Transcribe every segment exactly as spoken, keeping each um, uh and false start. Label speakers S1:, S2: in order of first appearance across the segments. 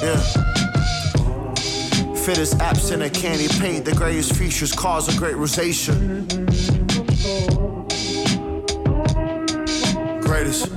S1: Yeah. Fit is absent and candy paint. The greatest features cause a great rosacea. Greatest.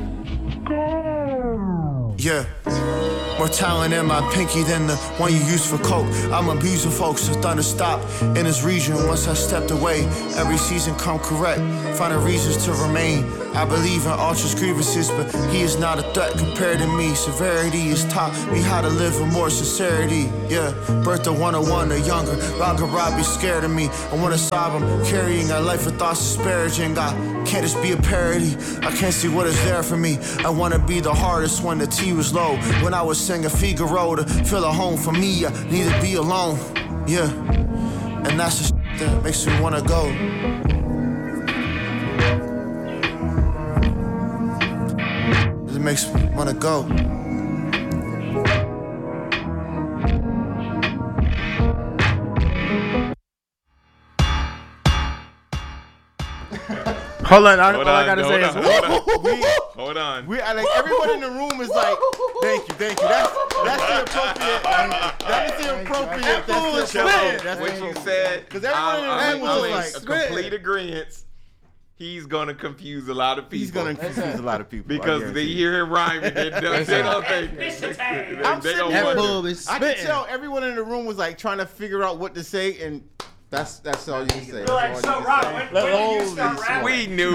S1: Yeah. More talent in my pinky than the one you use for coke. I'm abusing folks, so thunder stop in this region. Once I stepped away, every season come correct. Finding reasons to remain. I believe in Ultra's grievances, but he is not a threat compared to me. Severity has taught me how to live with more sincerity. Yeah, birth of one oh one or younger. Roger Robbie scared of me. I wanna sob, I'm carrying a life of thoughts disparaging. I can't just be a parody. I can't see what is there for me. I wanna be the hardest when the T was low. When I was singing Figaro to feel a home for me, I need to be alone. Yeah, and that's the shit that makes me wanna go. It makes me wanna go.
S2: Hold on, I,
S3: hold
S2: all
S3: on,
S2: I gotta
S3: hold
S2: say
S3: on,
S2: is,
S3: hold on.
S4: We,
S3: Hold on.
S4: we, I like everyone in the room is like, thank you, thank you. That's that's the appropriate. That is the appropriate.
S2: That fool
S4: That's
S2: is
S4: the
S2: spitting.
S4: appropriate. That's
S3: What
S4: the
S3: you
S4: appropriate.
S3: said,
S4: 'Cause everyone in the
S3: I'm,
S4: room
S3: I'm,
S4: was
S3: I'm
S4: like,
S3: in a complete agreement. He's gonna confuse a lot of people.
S4: He's gonna confuse a lot of people I
S3: because they
S4: guarantee.
S3: hear him rhyming. They, they, they don't think. They, they,
S4: I'm
S3: they
S4: sitting
S3: don't
S4: here-
S2: that
S3: wonder.
S2: bull is
S4: I can
S2: spitting.
S4: tell everyone in the room was like trying to figure out what to say, and that's that's all you can say.
S5: You're like,
S4: That's all
S5: so
S4: you
S5: Rob,
S4: can
S5: when,
S4: say.
S5: when did you
S4: Holy
S5: start rapping?
S3: We knew.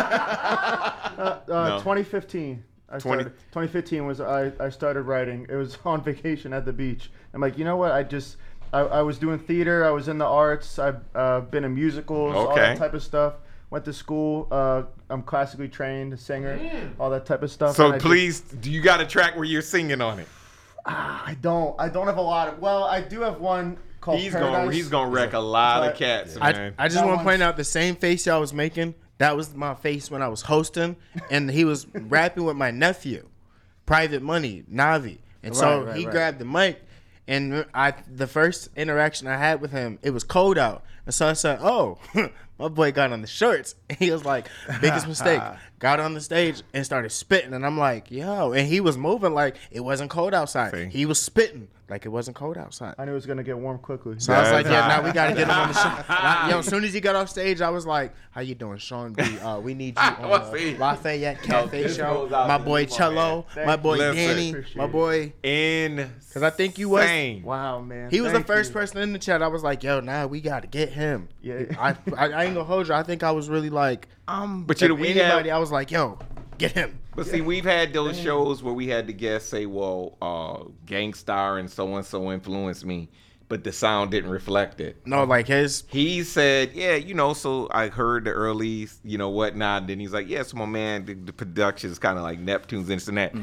S6: Uh, uh,
S3: No.
S6: twenty fifteen. I
S3: twenty
S6: started, twenty fifteen was I, I started writing. It was on vacation at the beach. I'm like, you know what? I just I, I was doing theater. I was in the arts. I've uh, been in musicals, all
S3: Okay.
S6: that type of stuff. Went to school. Uh, I'm classically trained, a singer, all that type of stuff.
S3: So
S6: and I just-
S3: please, do you got a track where you're singing on it?
S6: ah, I don't. I don't have a lot of. Well, I do have one called
S3: He's
S6: Paradise.
S3: gonna he's gonna wreck a lot of
S6: But-
S3: cats,
S2: I,
S3: man.
S2: I just
S6: That
S2: want to point
S6: one's-
S2: out the same face y'all was making. That was my face when I was hosting, and he was rapping with my nephew, Private Money, Navi, and so
S4: Right, right,
S2: he
S4: right.
S2: grabbed the mic, and I the first interaction I had with him, it was cold out, and so I said, "Oh, my boy got on the shorts." And he was like, "Biggest mistake." Got on the stage and started spitting, and I'm like, "Yo!" And he was moving like it wasn't cold outside.
S3: See?
S2: He was spitting like it wasn't cold outside.
S6: I knew it was gonna get warm quickly.
S2: So I was like,
S3: That's
S2: yeah,
S3: hot.
S2: now we gotta get him on the show. Like, yo, as soon as he got off stage, I was like, how you doing, Sean B? Uh, we need you on
S3: Well,
S2: uh,
S3: see.
S2: Lafayette Cafe
S3: this
S2: show.
S3: goes out
S2: My
S3: to
S2: boy
S3: you, my
S2: Cello,
S6: man.
S2: my boy
S3: Listen.
S2: Danny,
S6: Appreciate
S2: my
S6: it.
S2: boy.
S3: In
S2: Because I think you was,
S6: Wow, man.
S2: he was
S6: Thank
S2: the first
S6: you.
S2: person in the chat. I was like, yo, now we gotta get him.
S6: Yeah.
S2: I, I, I ain't gonna hold you. I think I was really like, um,
S3: But you know,
S2: if
S3: we
S2: anybody,
S3: have-
S2: I was like, yo, get him.
S3: But see, we've had those shows where we had the guests say, well, uh, Gangstar and so-and-so influenced me, but the sound didn't reflect it.
S2: No, like his.
S3: He said, yeah, you know, so I heard the early, you know, whatnot. And then he's like, yeah, so my man, the, the production is kind of like Neptune's and this and that.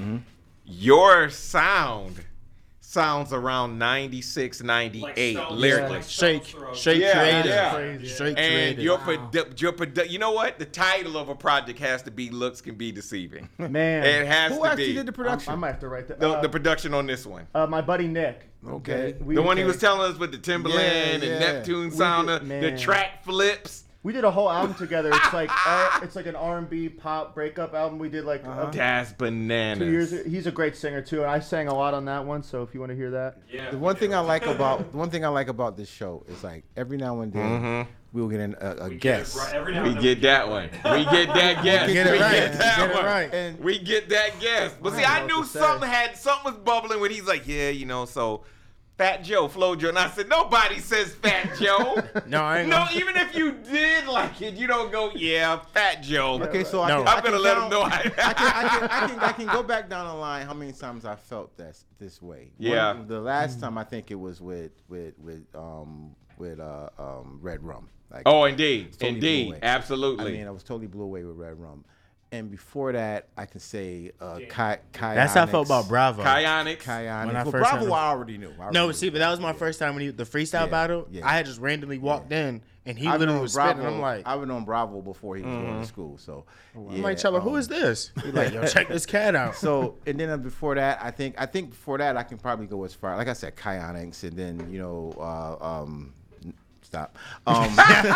S3: Your sound sounds around ninety-six, ninety-eight
S5: Like Stones-
S3: lyrically.
S5: like
S2: Shake,
S5: Stones throw.
S2: shake
S3: Yeah,
S2: creative.
S3: yeah.
S6: Crazy.
S2: Shake
S3: And
S2: creative.
S3: your, produ- your produ- you know what? The title of a project has to be "Looks Can Be Deceiving."
S6: Man.
S3: It has
S4: Who
S3: to
S4: actually
S3: be
S4: did the production?
S6: I might have to write that.
S3: the,
S6: uh,
S3: the production on this one.
S6: uh, my buddy Nick.
S4: Okay.
S6: We-
S3: The one he
S6: okay.
S3: was telling us with the Timberland
S4: Yeah,
S3: and
S4: yeah.
S3: Neptune
S6: We
S3: sound,
S6: did-
S3: the
S6: man.
S3: track flips.
S6: We did a whole album together. It's like uh, it's like an R and B pop breakup album. We did like uh,
S3: That's bananas.
S6: two years. He's a great singer too, and I sang a lot on that one. So if you want to hear that,
S5: Yeah.
S4: The one thing I like about the one thing I like about this show is like every now and then
S3: Mhm.
S4: we'll get in a, a
S5: We get
S4: guest.
S5: it right- every now
S3: We
S5: and then
S3: get that one. We get that guess.
S2: Get it
S3: we
S2: right.
S3: get that
S2: Get it
S3: one.
S2: right.
S4: And
S3: We get that guess. But see,
S6: I
S3: I
S6: don't know
S3: knew
S6: what to say.
S3: something had something was bubbling when he's like, yeah, you know, so Fat Joe, Flo Joe. And I said, nobody says Fat Joe.
S2: No, I ain't
S3: No,
S2: gonna-
S3: even if you did like it, you don't go, yeah, Fat Joe.
S4: okay, so I
S2: No.
S4: can, I
S3: I'm gonna
S4: can
S3: let
S4: count-
S3: him know. I,
S4: I can, I, can, I, can, I can go back down the line how many times I felt this this way.
S3: Yeah.
S4: One- the last time I think it was with with with um with uh um Red Rum. Like,
S3: Oh, indeed,
S4: totally blew
S3: indeed,
S4: away.
S3: absolutely.
S4: I mean, I was totally blew away with Red Rum. And before that, I can say uh, Kai. Kai
S2: That's how I felt about Bravo.
S3: Kyonics.
S4: Kyonics.
S2: When I
S4: Well,
S2: first
S4: Bravo,
S2: heard
S4: I already knew. I already
S2: No,
S4: knew.
S2: see, but that was my first time when he the freestyle
S4: Yeah,
S2: battle.
S4: yeah.
S2: I had just randomly walked in and he
S4: I've
S2: literally
S4: known
S2: was
S4: Bravo.
S2: spitting. And I'm like,
S4: I've known Bravo before he was going to school. So
S2: I'm like, Cello, who
S4: um,
S2: is this? He's like, yo, check this cat out.
S4: So and then uh, before that, I think I think before that I can probably go as far. Like I said, Kyonics, and then you know, uh, um, n- stop. Um,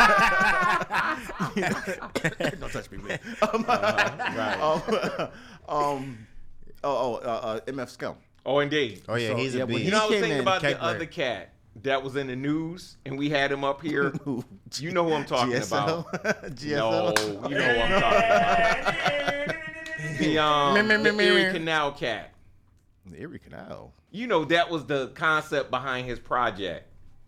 S4: don't touch me, man. Um, um, um, oh, oh uh, uh, M F Scum.
S3: Oh, indeed.
S2: Oh yeah,
S4: So,
S2: he's
S4: yeah,
S2: a
S4: when
S2: beast.
S3: You know, I was
S4: came
S3: thinking
S4: in,
S3: about the
S2: Kegler.
S3: other cat that was in the news, and we had him up here. You know who I'm talking
S4: G S L?
S3: about.
S4: G S L?
S3: No, you know who I'm talking about. The, um,
S2: Meh, meh,
S3: the
S2: meh,
S3: Erie
S2: meh.
S3: Canal cat.
S4: The Erie Canal.
S3: You know, that was the concept behind his project.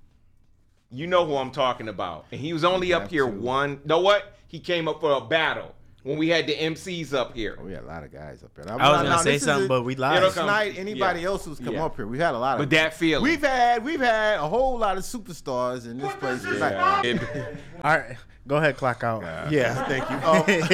S3: You know who I'm talking about. And he was only
S4: We
S3: up
S4: have
S3: here
S4: to.
S3: one. Know what? He came up for a battle when we had the M Cs up here.
S4: Oh, we had a lot of guys up there.
S2: I was gonna say something, but we lied.
S3: It'll
S4: Last
S3: come-
S4: night, anybody
S3: yeah.
S4: else who's come
S3: Yeah.
S4: up here, we've had a lot of.
S3: But that feeling.
S4: We've had we've had a whole lot of superstars in this place.
S3: Yeah. It-
S2: All right, go ahead, clock out.
S4: Yeah, thank you.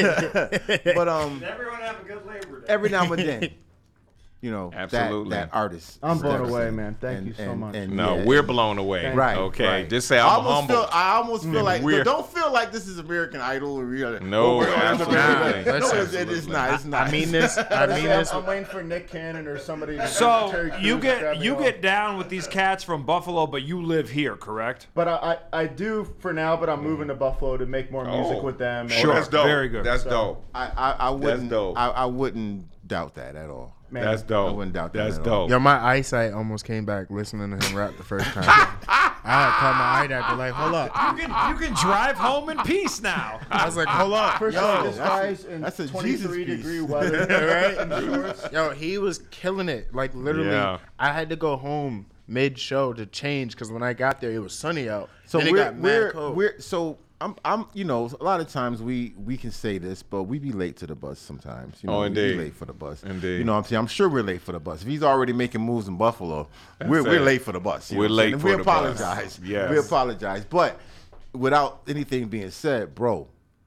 S4: Um, but um,
S5: Everyone have a good Labor Day.
S4: every now and then, you know,
S3: Absolutely.
S4: that, that artist.
S6: I'm blown
S4: steps
S6: away,
S4: in.
S6: man. Thank you so much.
S3: no,
S4: yeah,
S3: we're
S4: and-
S3: blown away.
S4: Right.
S3: Okay.
S4: right.
S3: Just say
S4: I
S3: I'm
S4: almost
S3: humble.
S4: feel. I almost feel like
S3: We're-
S4: don't feel like this is American Idol. Or we're,
S3: No,
S4: we're-
S3: absolutely.
S4: No,
S2: Listen.
S4: it's, it is not. It's not.
S2: I mean this. I mean this.
S6: I'm waiting for Nick Cannon or somebody. to-
S5: So
S6: Terry Crews
S5: you
S6: to
S5: get
S6: grab me
S5: you
S6: off.
S5: get down with these cats from Buffalo, but you live here, correct?
S6: But I, I I do for now. But I'm moving to Buffalo to make more music
S3: Oh.
S6: with them. and-
S5: Sure.
S3: That's dope.
S5: Very good.
S3: That's
S6: So-
S3: dope.
S4: I, I, I wouldn't.
S3: dope.
S4: I, I wouldn't doubt that at all.
S6: Man,
S3: That's dope.
S4: I wouldn't doubt that
S3: That's
S4: at all.
S3: dope.
S2: Yo, my eyesight almost came back listening to him rap the first time. I had caught my eye doctor like, hold up.
S5: You can you can drive home in peace now.
S2: I was like, hold up.
S6: First
S2: Yo,
S6: of all, this
S4: that's a-
S6: guy's in
S4: that's a
S6: twenty-three
S4: Jesus
S6: degree
S4: piece.
S6: weather,
S2: Right?
S6: in shorts.
S2: Yo, he was killing it. Like literally,
S3: Yeah.
S2: I had to go home mid show to change because when I got there, it was sunny out.
S4: So
S2: Then it
S4: we're
S2: got mad
S4: we're,
S2: cold.
S4: we're so I'm I'm you know a lot of times we we can say this, but we be late to the bus sometimes. You know,
S3: Oh,
S4: we
S3: indeed.
S4: be late for the bus.
S3: Indeed.
S4: You know what I'm saying? I'm sure we're late for the bus. If he's already making moves in Buffalo, we're
S3: it.
S4: we're late for the bus. you
S3: We're
S4: know what I'm
S3: late
S4: saying?
S3: for
S4: we
S3: the bus.
S4: apologize.
S3: Yes.
S4: We apologize. But without anything being said, bro,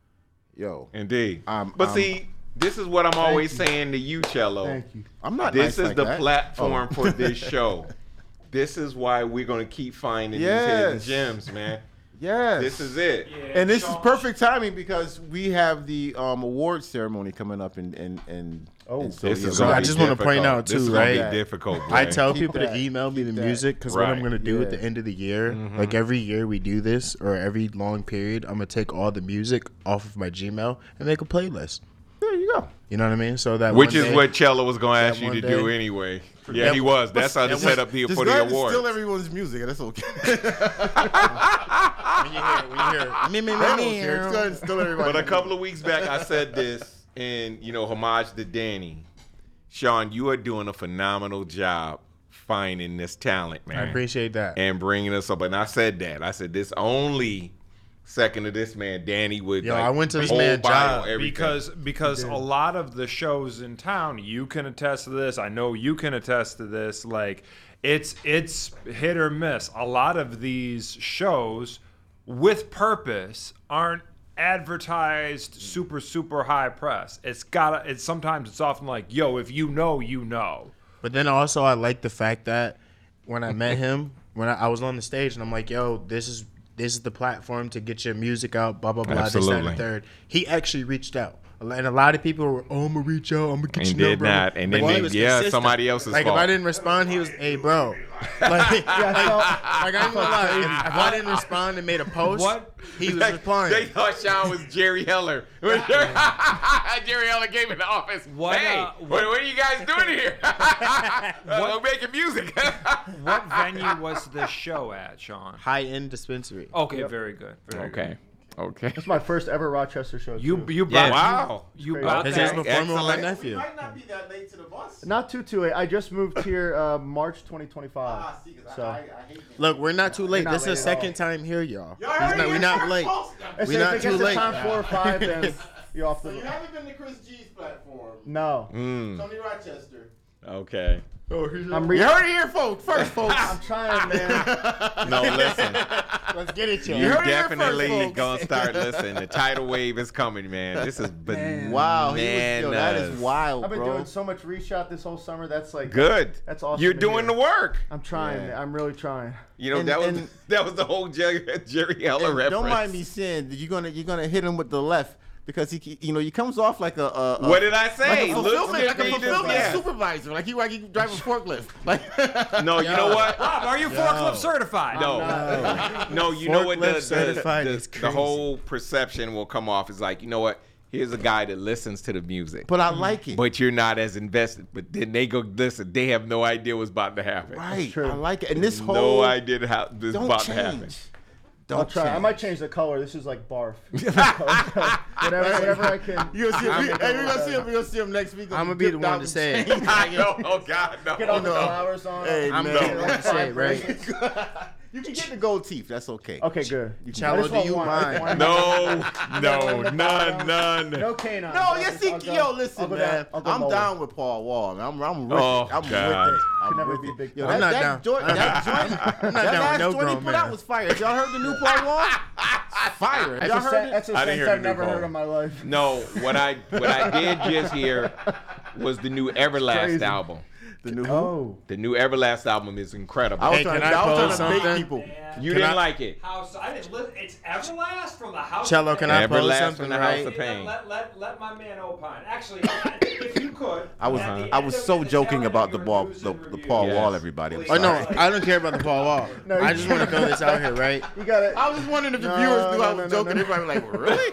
S4: yo,
S3: Indeed.
S4: Um,
S3: but
S4: um,
S3: see, this is what I'm always
S6: you.
S3: saying to you, Cello.
S6: Thank you.
S4: I'm not.
S3: This
S4: nice
S3: is
S4: like
S3: the
S4: that.
S3: platform
S4: Oh.
S3: for this show. This is why we're gonna keep finding these
S4: Yes.
S3: hidden gems, man.
S4: Yes.
S3: This is it.
S4: And this is perfect timing because we have the um, award ceremony coming up, and and and
S6: Oh.
S4: and so,
S3: This
S4: yeah,
S3: is
S2: So
S3: gonna
S2: I
S3: be
S2: just wanna point
S3: difficult.
S2: out,
S3: This is
S2: too,
S3: gonna
S2: right?
S3: be difficult.
S2: I
S3: Bray.
S2: tell
S4: Keep
S2: people
S4: that-
S2: to email me the
S4: keep that.
S2: music because what I'm
S3: Right.
S2: gonna do at the
S4: Yeah.
S2: end of the year,
S3: Mm-hmm.
S2: like every year we do this or every long period, I'm gonna take all the music off of my Gmail and make a playlist.
S4: there you go.
S2: You know what I mean? So that
S3: Which
S2: one
S3: is
S2: day-
S3: what Cello was gonna ask you
S2: one
S3: to do
S2: day-
S3: anyway. Yeah,
S2: That-
S3: he was. That's how to
S2: that
S3: set
S2: was-
S3: up the
S4: Just
S3: for
S4: go
S3: the
S4: ahead and
S3: award.
S4: steal everyone's music. That's okay.
S2: when you hear, when you hear, me, me,
S4: I
S2: me,
S4: don't
S2: me,
S4: care. Just go ahead and steal everybody.
S3: But a couple of weeks back, I said this, and you know, homage to Danny. Sean, you are doing a phenomenal job finding this talent, man.
S2: I appreciate that.
S3: And bringing us up. And I said that. I said this only second to this man, Danny would.
S2: Yo,
S3: like,
S2: I went to this
S3: whole
S2: man's
S3: bio,
S2: job
S3: everything.
S5: Because because a lot of the shows in town, you can attest to this. I know you can attest to this. Like it's it's hit or miss. A lot of these shows with purpose aren't advertised super super high press. It's gotta it's sometimes it's often like, yo, if you know, you know.
S2: But then also, I like the fact that when I met him, when I, I was on the stage, and I'm like, "Yo, this is this is the platform to get your music out." Blah blah blah. This, that, and
S3: Absolutely.
S2: the third. He actually reached out, and a lot of people were, "Oh, I'm gonna reach out. I'm gonna get
S3: And
S2: your
S3: did
S2: number."
S3: not. And
S2: But
S3: then
S2: he
S3: they-
S2: was
S3: yeah,
S2: consistent.
S3: somebody else's
S2: Like
S3: fault.
S2: if I didn't respond, he was, "Hey, bro." Like, like, like I ain't gonna lie. If, if I didn't respond and made a post,
S5: What?
S2: he was
S3: They-
S2: replying.
S3: They thought Sean was Jerry Heller. When Jerry, Jerry Heller came in the office.
S5: What,
S3: hey,
S5: uh,
S3: what,
S5: what-
S3: what are you guys doing here? uh, we're making music.
S5: What venue was the show at, Sean?
S2: High end dispensary.
S5: Okay, very good. Very good.
S3: okay. Okay.
S6: It's my first ever Rochester show.
S5: You
S6: too.
S5: you
S2: Yeah.
S5: bought
S3: Wow.
S5: you, you
S6: Crazy.
S5: bought
S2: This
S3: Okay.
S2: is
S5: that.
S2: performing with my
S3: Excellent.
S2: nephew.
S4: not be that late to the bus.
S6: Not too too late. I just moved here uh, March twenty twenty-five.
S4: Ah,
S6: So
S2: Look, we're not too late.
S6: not
S2: this is the
S6: late at all.
S2: second time here, y'all. He's not, we're not late.
S6: I
S2: We
S6: said
S2: not
S6: if it
S2: too
S6: gets to
S2: late.
S6: time four or five, then you're off the.
S4: haven't been to Chris G's platform.
S6: No,
S3: Mm,
S4: Tony Rochester.
S3: okay.
S6: I'm
S4: You
S6: reaching.
S4: heard it here, folks. First, folks.
S6: I'm trying, man.
S3: No, listen.
S2: Let's get it, y'all.
S3: You
S4: heard it here
S3: definitely
S4: first, folks.
S3: gonna start listening. The tidal wave is coming, man. This is bananas.
S4: Wow, he was, yo, that is wild,
S6: I've been
S4: bro.
S6: doing so much reshot this whole summer. That's like
S3: Good.
S6: That's awesome
S3: You're
S6: to
S3: doing
S6: hear.
S3: the work.
S6: I'm trying.
S4: Yeah.
S6: Man. I'm really trying.
S3: You know
S4: And-
S3: that was
S4: and-
S3: that was the whole Jerry, Jerry Heller
S4: And
S3: reference.
S4: don't mind me saying that you're gonna you're gonna hit him with the left because he you know he comes off like a, a, a
S3: What did I
S4: like
S3: say?
S4: a
S3: Look,
S4: fulfillment, like a
S3: he just-
S4: fulfillment
S3: yeah.
S4: supervisor, like he like he drive a forklift. Like
S3: No, you know what?
S5: Rob, are you forklift certified?
S3: No, no, you know what? The,
S2: Forklift
S3: the,
S2: certified
S3: the,
S2: is
S3: the
S2: crazy.
S3: whole perception will come off is like, you know what? here's a guy that listens to the music,
S4: But I like it.
S3: but you're not as invested. But then they go listen. They have no idea what's about to happen.
S4: right.
S6: true.
S4: I like it. And this whole
S3: No idea how this is
S4: don't
S3: about
S4: change.
S3: to happen.
S4: Don't
S6: I'll try. I
S4: change.
S6: might change the color. This is like barf. whatever, whatever I can.
S4: You'll see him.
S6: I'm
S4: Hey,
S6: gonna
S4: we're gonna see him. We're gonna see him next week.
S2: I'm gonna be the
S4: Dipped
S2: one
S4: out
S2: to
S4: and
S2: say it.
S4: changed.
S3: I know. Oh God, no.
S6: Get all the
S4: no.
S6: flowers on.
S4: Hey,
S2: I'm
S4: man.
S2: the one to say it, right?
S4: You can get the gold teeth. That's okay.
S6: Okay, good.
S2: Cello,
S6: I just
S2: do
S6: want
S2: you
S6: one.
S2: mind?
S6: One.
S3: No, no,
S6: the
S3: none,
S6: bottom.
S3: none.
S6: No canine.
S4: No, yes, he,
S6: I'll go-
S4: yo,
S6: I'll
S4: listen,
S6: go
S4: man.
S6: down- I'll go
S4: I'm
S6: lower.
S4: down with Paul Wall, man. I'm, I'm with
S3: Oh,
S4: it. I'm
S3: God.
S4: with it. I'm
S6: Could never
S4: with
S6: be
S4: it.
S6: big
S4: Yo,
S6: Paul.
S2: I'm
S4: that,
S2: not
S4: that
S2: down.
S4: joint,
S2: I'm
S4: that
S2: not-
S4: joint,
S2: I'm not
S4: that
S2: down with
S4: last
S2: no
S4: joint he
S2: grown
S4: put out
S2: man.
S4: was fire. Y'all heard the new Paul Wall? Fire.
S6: That's,
S4: Y'all
S6: a,
S4: heard
S6: sen-
S4: it?
S6: that's a
S3: I didn't
S6: sense
S3: hear the
S6: I've
S3: new
S6: never
S3: Paul.
S6: heard in my life.
S3: No, what I what I did just hear was the new Everlast
S6: crazy.
S3: album.
S4: The new who?
S6: Oh.
S3: The new Everlast album is incredible.
S4: I was
S2: Hey,
S4: trying,
S2: can I
S4: I was
S2: pose
S4: trying to bait
S2: something?
S4: people.
S3: you
S2: Can
S3: didn't
S2: I-
S3: like it.
S7: House, I didn't li- It's Everlast from the House.
S2: Cello,
S7: of
S2: can
S7: Pain.
S2: I pose
S3: Everlast
S2: something,
S3: from the House
S2: right?
S3: of Pain.
S7: Let, let, let my man opine. Actually, if you could.
S4: I was
S7: at the
S4: I
S7: end
S4: was
S7: of
S4: so
S7: the
S4: joking
S7: tail
S4: about
S7: end
S4: the
S7: of
S4: ball
S7: your news
S4: the,
S7: and
S4: the
S7: reviews,
S4: Paul
S3: Yes.
S4: Wall, everybody. I'm
S2: Oh
S4: sorry.
S2: no, I don't care about the Paul Wall.
S6: No,
S2: I
S6: you-
S2: just want to throw this out here, right?
S6: You got it.
S4: I was just wondering if the
S6: No,
S4: viewers knew I
S6: no,
S4: was
S6: no,
S4: joking.
S6: no.
S4: Everybody was like, really?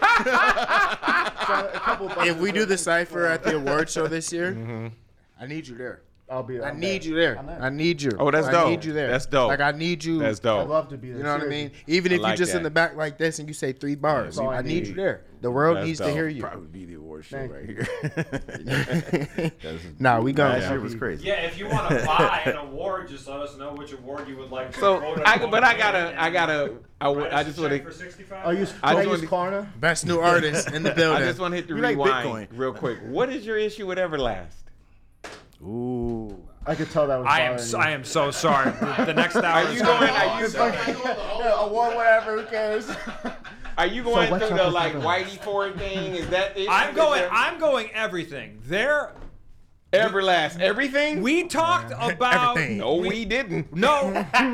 S6: A couple
S2: If we do the cipher at the award show this year, I need you there.
S6: I'll be.
S2: I
S6: I'm
S2: need
S6: there.
S2: you there.
S6: I'm there.
S2: I need you.
S3: Oh, that's
S2: I
S3: dope.
S2: need you there.
S3: That's dope.
S2: Like I need you.
S3: That's
S6: I'd
S3: dope.
S6: love to be there.
S2: You know what I
S6: seriously.
S2: mean? Even
S3: I
S2: if
S3: like
S2: you just
S3: that.
S2: in the back like this and you say three bars,
S6: all
S2: I,
S6: I
S2: need
S6: need.
S2: you there. The world
S3: That's
S2: needs
S3: dope.
S2: to hear you.
S4: Probably be the award show
S6: Thank
S4: right
S6: you.
S4: here. That's-
S2: Nah, we
S4: That
S2: gonna.
S4: shit was crazy.
S7: Yeah, if you want to buy an award, just let us know which award you would like to.
S3: So,
S7: quote,
S3: I,
S7: unquote,
S3: but I
S7: win,
S3: gotta,
S7: and
S3: I gotta, I, w-
S7: write
S3: I
S7: us
S3: just
S7: a
S3: want
S7: check for
S3: to,
S7: sixty-five
S6: I'll use.
S3: I
S6: Can I
S3: just
S6: use
S3: wanna-
S6: Klarna?
S2: Best new artist in the
S3: I
S2: building.
S3: just want to hit the
S4: You like
S3: rewind
S4: Bitcoin.
S3: real quick. What is your issue with Everlast?
S4: Ooh.
S6: I could tell that was.
S7: I am.
S6: bothering
S7: so-
S6: you.
S7: I am so sorry. The, the next hour.
S3: Are
S7: is
S3: you
S7: gonna
S3: going?
S7: be
S3: Are you
S7: awesome.
S6: Yeah, award, whatever. Who cares?
S3: Are you going
S6: what's
S3: through
S6: up
S3: the
S6: with
S3: like
S6: that?
S3: Whitey Ford thing? Is that the issue
S7: I'm
S3: with
S7: going.
S3: your-
S7: I'm going everything. There.
S3: Everlast everything?
S7: We talked about.
S2: Everything.
S3: no, we didn't.
S7: No.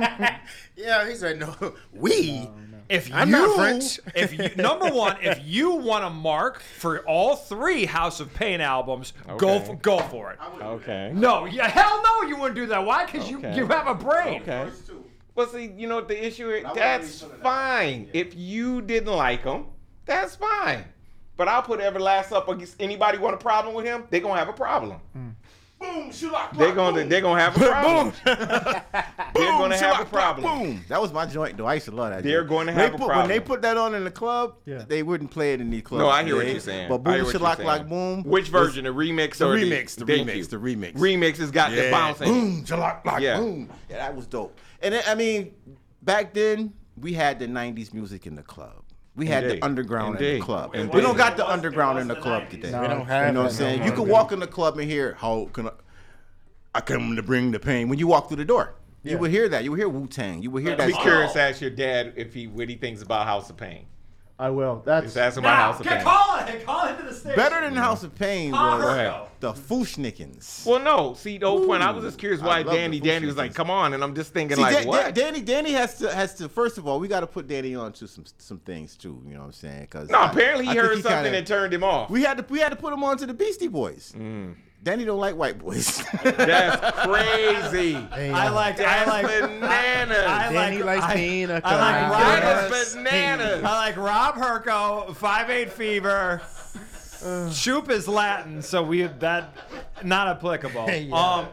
S2: Yeah, he said no. We.
S7: If
S2: I'm
S7: you,
S2: not French.
S7: if you, number one, if you want a mark for all three House of Pain albums, go
S3: Okay.
S7: for, go for it.
S3: Okay.
S7: No, yeah, hell no, you wouldn't do that. Why? Because you
S3: Okay.
S7: you have a brain.
S3: Okay. Well, see, you know what the issue is? That's fine. If you didn't like him, that's fine. But I'll put Everlast up against anybody want a problem with him, they're gonna have a problem.
S4: Boom, shoot-lock,
S3: They're
S4: block,
S3: gonna
S4: boom.
S3: they're gonna have a problem. They're
S4: Boom,
S3: gonna have a
S4: shoot-lock, block,
S3: problem.
S4: Boom. That was my joint, though. I used to love that.
S3: They're
S4: joint.
S3: going to
S4: When
S3: have
S4: they
S3: a
S4: put,
S3: problem.
S4: When they put that on in the club,
S6: Yeah.
S4: they wouldn't play it in these clubs.
S3: No, I hear what
S4: today.
S3: you're saying.
S4: But
S3: I
S4: boom,
S3: hear what
S4: shoot
S3: you're
S4: like
S3: saying.
S4: like boom.
S3: Which version? The remix
S4: The
S3: or
S4: remix, the
S3: Thank
S4: remix,
S3: you.
S4: the remix.
S3: Remix has got the bounce in it.
S4: Boom, jalak, like,
S3: Yeah.
S4: boom. Yeah, that was dope. And then, I mean, back then we had the nineties music in the club. We had
S3: Indeed.
S4: the underground in
S3: Indeed.
S4: the club.
S3: Indeed.
S4: We don't got
S7: It
S4: the
S7: was- it
S4: underground
S7: was
S4: in the
S7: the
S4: club
S7: nineties.
S4: today.
S6: No.
S2: We don't have
S4: You know what I'm
S2: that
S4: saying?
S2: no
S4: You
S2: more.
S4: can walk in the club and hear, how can I, I come to bring the pain. When you walk through the door, you
S6: Yeah.
S4: would hear that. You would hear Wu-Tang. You would hear that.
S3: Be
S7: Oh.
S4: stuff.
S3: curious to ask your dad if he what he thinks about House of Pain.
S6: I will. That's.
S3: Just ask him about
S7: Now,
S3: House of
S7: get
S3: Pain.
S7: call it. Call into the station.
S4: Better than House of Pain
S7: Call
S4: was
S7: her,
S3: ahead.
S7: though.
S4: the Fushnikins.
S3: Well, no. See, the whole point. I was just curious
S4: I
S3: why
S4: love
S3: Danny.
S4: the
S3: Danny was like,
S4: Fushnikins.
S3: "Come on," and I'm just thinking
S4: See,
S3: like,
S4: Da-
S3: "What?"
S4: Da- Danny, Danny has to has to. First of all, we got to put Danny on to some some things too. You know what I'm saying? Because
S3: no, apparently he heard something that turned him off.
S4: we had to we had to put him on to the Beastie Boys. Danny don't like white boys.
S3: That's crazy.
S2: Hey,
S7: I like. I
S3: That's
S7: like.
S3: bananas.
S7: I, I
S2: Danny
S7: like.
S2: likes
S7: I,
S2: pina
S7: I like
S2: coladas.
S7: Rob.
S3: That is bananas.
S7: I like Rob Herco, five eight fever. Shoop is Latin, so we that not applicable.
S2: Yeah.
S7: Um,